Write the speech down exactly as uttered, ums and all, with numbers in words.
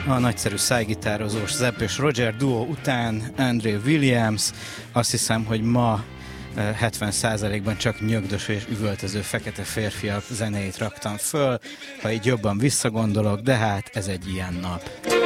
a nagyszerű szájgitározós Zapp és Roger duó után Andrew Williams. Azt hiszem, hogy ma hetven százalékban csak nyögdös és üvöltöző fekete férfiak zenéit raktam föl, ha így jobban visszagondolok, de hát ez egy ilyen nap.